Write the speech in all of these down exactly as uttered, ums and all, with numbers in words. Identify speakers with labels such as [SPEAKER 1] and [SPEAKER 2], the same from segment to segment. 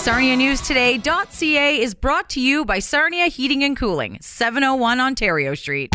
[SPEAKER 1] Sarnia News Today dot C A is brought to you by Sarnia Heating and Cooling, seven oh one Ontario Street.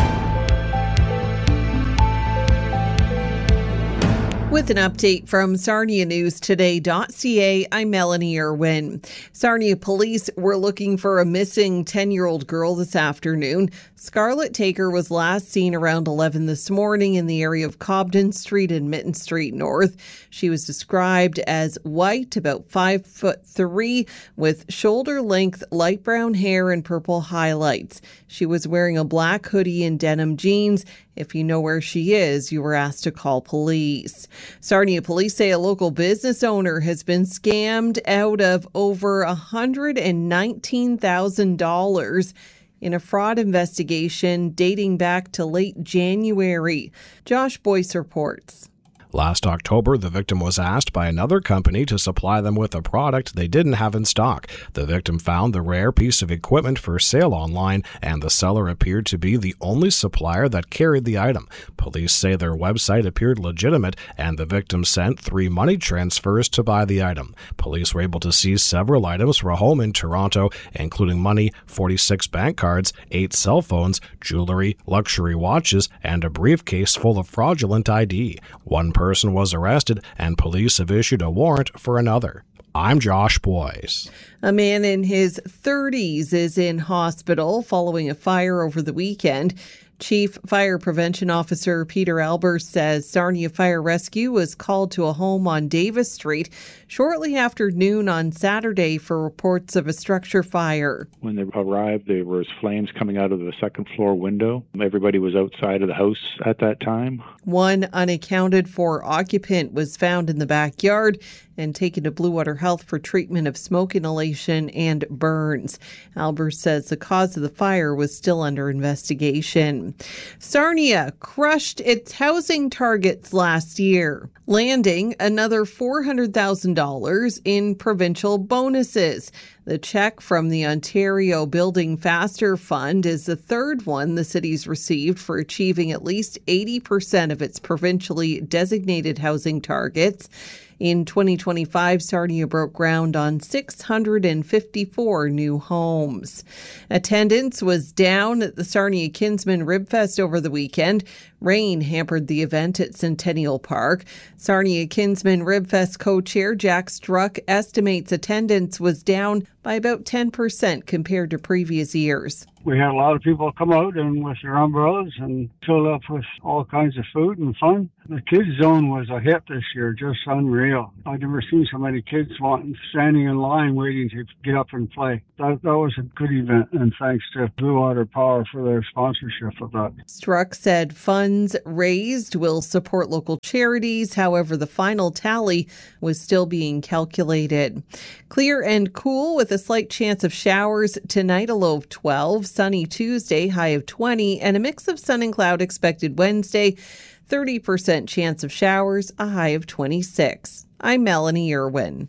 [SPEAKER 2] With an update from Sarnia News Today dot C A, I'm Melanie Irwin. Sarnia police were looking for a missing ten-year-old girl this afternoon. Scarlett Taker was last seen around eleven this morning in the area of Cobden Street and Mitten Street North. She was described as white, about five foot three, with shoulder-length light brown hair and purple highlights. She was wearing a black hoodie and denim jeans. If you know where she is, you were asked to call police. Sarnia police say a local business owner has been scammed out of over one hundred nineteen thousand dollars in a fraud investigation dating back to late January. Josh Boyce reports.
[SPEAKER 3] Last October, the victim was asked by another company to supply them with a product they didn't have in stock. The victim found the rare piece of equipment for sale online, and the seller appeared to be the only supplier that carried the item. Police say their website appeared legitimate, and the victim sent three money transfers to buy the item. Police were able to seize several items from a home in Toronto, including money, forty-six bank cards, eight cell phones, jewelry, luxury watches, and a briefcase full of fraudulent I D. One person was arrested, and police have issued a warrant for another. I'm Josh Boyce.
[SPEAKER 2] A man in his thirties is in hospital following a fire over the weekend. Chief Fire Prevention Officer Peter Albers says Sarnia Fire Rescue was called to a home on Davis Street shortly after noon on Saturday for reports of a structure fire.
[SPEAKER 4] When they arrived, there was flames coming out of the second floor window. Everybody was outside of the house at that time.
[SPEAKER 2] One unaccounted for occupant was found in the backyard and taken to Blue Water Health for treatment of smoke inhalation and burns. Albers says the cause of the fire was still under investigation. Sarnia crushed its housing targets last year, landing another four hundred thousand dollars in provincial bonuses. The check from the Ontario Building Faster Fund is the third one the city's received for achieving at least eighty percent of its provincially designated housing targets. In twenty twenty-five, Sarnia broke ground on six hundred fifty-four new homes. Attendance was down at the Sarnia Kinsman Ribfest over the weekend. Rain hampered the event at Centennial Park. Sarnia Kinsman Ribfest co-chair Jack Struck estimates attendance was down by about ten percent compared to previous years.
[SPEAKER 5] We had a lot of people come out and with their umbrellas and filled up with all kinds of food and fun. The kids zone was a hit this year, just unreal. I've never seen so many kids wanting, standing in line waiting to get up and play. That, that was a good event, and thanks to Blue Water Power for their sponsorship of that.
[SPEAKER 2] Struck said funds raised will support local charities. However, the final tally was still being calculated. Clear and cool with a slight chance of showers tonight, a low of twelve. Sunny Tuesday, high of twenty, and a mix of sun and cloud expected Wednesday. thirty percent chance of showers, a high of twenty-six. I'm Melanie Irwin.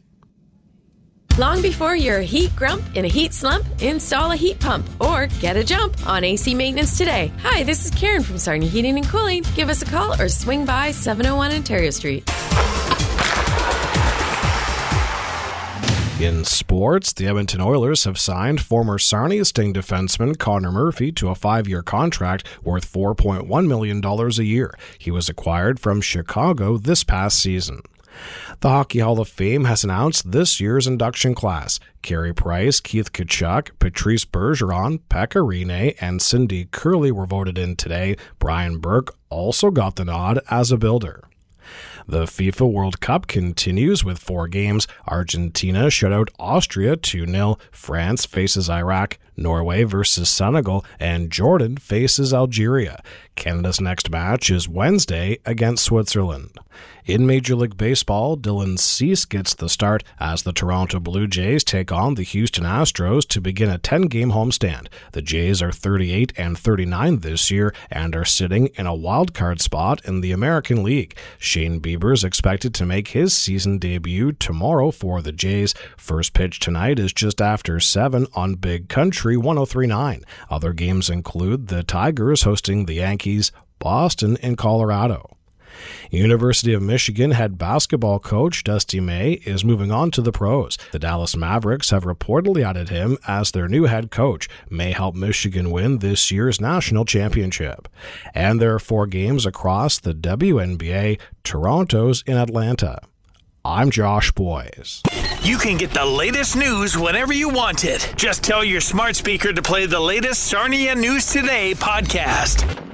[SPEAKER 6] Long before you're a heat grump in a heat slump, install a heat pump or get a jump on A C maintenance today. Hi, this is Karen from Sarnia Heating and Cooling. Give us a call or swing by seven oh one Ontario Street.
[SPEAKER 3] In sports, the Edmonton Oilers have signed former Sarnia Sting defenseman Connor Murphy to a five-year contract worth four point one million dollars a year. He was acquired from Chicago this past season. The Hockey Hall of Fame has announced this year's induction class. Carey Price, Keith Tkachuk, Patrice Bergeron, Pekka Rinne, and Cindy Curley were voted in today. Brian Burke also got the nod as a builder. The FIFA World Cup continues with four games. Argentina shut out Austria two nil. France faces Iraq. Norway versus Senegal. And Jordan faces Algeria. Canada's next match is Wednesday against Switzerland. In Major League Baseball, Dylan Cease gets the start as the Toronto Blue Jays take on the Houston Astros to begin a ten-game homestand. The Jays are thirty-eight and thirty-nine this year and are sitting in a wild-card spot in the American League. Shane Bieber is expected to make his season debut tomorrow for the Jays. First pitch tonight is just after seven on Big Country one oh three point nine. Other games include the Tigers hosting the Yankees, Boston, and Colorado. University of Michigan head basketball coach Dusty May is moving on to the pros. The Dallas Mavericks have reportedly added him as their new head coach. May help Michigan win this year's national championship. And there are four games across the W N B A. Toronto's in Atlanta. I'm Josh Boyes.
[SPEAKER 7] You can get the latest news whenever you want it. Just tell your smart speaker to play the latest Sarnia News Today podcast.